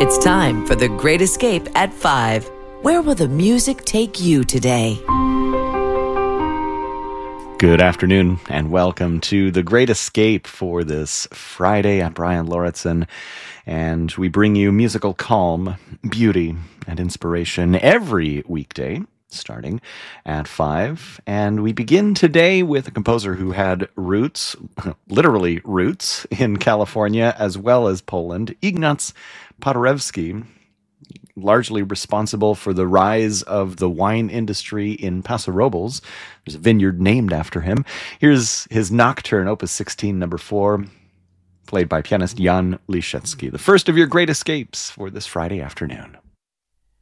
It's time for The Great Escape at 5. Where will the music take you today? Good afternoon and welcome to The Great Escape for this Friday. I'm Brian Lauritsen, and we bring you musical calm, beauty, and inspiration every weekday starting at 5. And we begin today with a composer who had roots, literally roots, in California as well as Poland, Ignaz Paderewski, largely responsible for the rise of the wine industry in Paso Robles. There's a vineyard named after him. Here's his Nocturne, Opus 16, number 4, played by pianist Jan Liszewski, the first of your great escapes for this Friday afternoon.